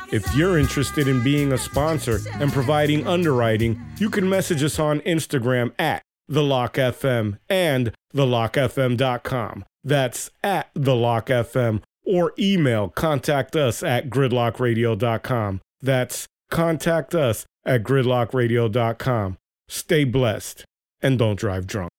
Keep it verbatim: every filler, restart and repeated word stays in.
If you're interested in being a sponsor and providing underwriting, you can message us on Instagram at The Lock F M and the lock f m dot com. That's at The Lock F M, or email contact us at gridlock radio dot com. That's contact us at gridlock radio dot com. Stay blessed and don't drive drunk.